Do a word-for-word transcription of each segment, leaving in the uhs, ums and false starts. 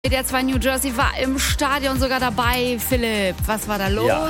W D R zwei New Jersey war im Stadion sogar dabei. Philipp, was war da los? Ja.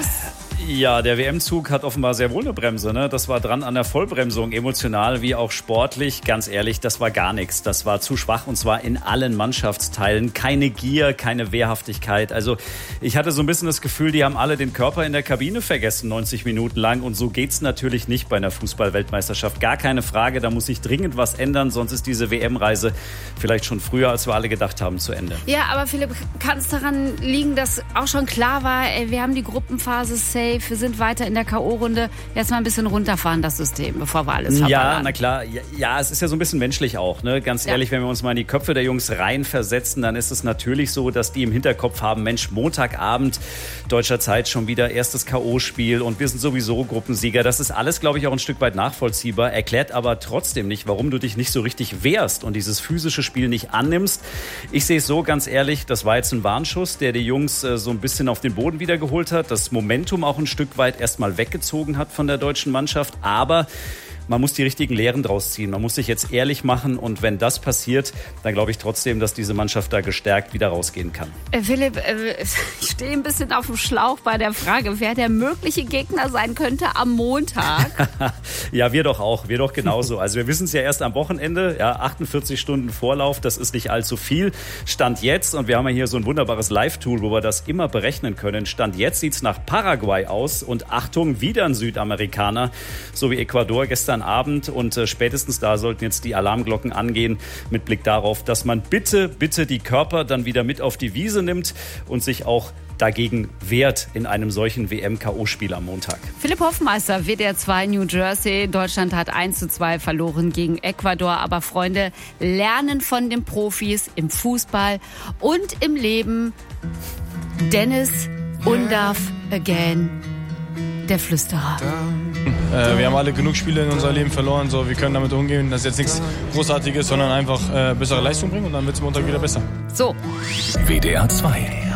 Ja, der W M-Zug hat offenbar sehr wohl eine Bremse. Ne? Das war dran an der Vollbremsung, emotional wie auch sportlich. Ganz ehrlich, das war gar nichts. Das war zu schwach und zwar in allen Mannschaftsteilen. Keine Gier, keine Wehrhaftigkeit. Also ich hatte so ein bisschen das Gefühl, die haben alle den Körper in der Kabine vergessen, neunzig Minuten lang. Und so geht's natürlich nicht bei einer Fußball-Weltmeisterschaft. Gar keine Frage, da muss sich dringend was ändern. Sonst ist diese W M-Reise vielleicht schon früher, als wir alle gedacht haben, zu Ende. Ja, aber Philipp, kann es daran liegen, dass auch schon klar war, ey, wir haben die Gruppenphase safe. Wir sind weiter in der K O-Runde. Jetzt mal ein bisschen runterfahren, das System, bevor wir alles verballern. Ja, na klar. Ja, ja, es ist ja so ein bisschen menschlich auch. Ne? Ganz ehrlich, ja. Wenn wir uns mal in die Köpfe der Jungs reinversetzen, dann ist es natürlich so, dass die im Hinterkopf haben, Mensch, Montagabend deutscher Zeit schon wieder erstes K O-Spiel und wir sind sowieso Gruppensieger. Das ist alles, glaube ich, auch ein Stück weit nachvollziehbar. Erklärt aber trotzdem nicht, warum du dich nicht so richtig wehrst und dieses physische Spiel nicht annimmst. Ich sehe es so, ganz ehrlich, das war jetzt ein Warnschuss, der die Jungs äh, so ein bisschen auf den Boden wiedergeholt hat. Das Momentum auch ein Stück weit erstmal weggezogen hat von der deutschen Mannschaft. Aber man muss die richtigen Lehren draus ziehen. Man muss sich jetzt ehrlich machen. Und wenn das passiert, dann glaube ich trotzdem, dass diese Mannschaft da gestärkt wieder rausgehen kann. Äh, Philipp, äh, ich stehe ein bisschen auf dem Schlauch bei der Frage, wer der mögliche Gegner sein könnte am Montag. Ja, wir doch auch. Wir doch genauso. Also wir wissen es ja erst am Wochenende. Ja, achtundvierzig Stunden Vorlauf, das ist nicht allzu viel. Stand jetzt, und wir haben ja hier so ein wunderbares Live-Tool, wo wir das immer berechnen können. Stand jetzt sieht es nach Paraguay aus. Und Achtung, wieder ein Südamerikaner, so wie Ecuador gestern Abend. Und äh, spätestens da sollten jetzt die Alarmglocken angehen mit Blick darauf, dass man bitte, bitte die Körper dann wieder mit auf die Wiese nimmt und sich auch dagegen wehrt in einem solchen W M-K O-Spiel am Montag. Philipp Hoffmeister, W D R zwei New Jersey. Deutschland hat eins zu zwei verloren gegen Ecuador. Aber Freunde, lernen von den Profis im Fußball und im Leben. Dennis Undav again, der Flüsterer. Äh, wir haben alle genug Spiele in unser Leben verloren, so wir können damit umgehen. Das ist jetzt nichts Großartiges, sondern einfach äh, bessere Leistung bringen und dann wird es Montag wieder besser. So. W D R zwei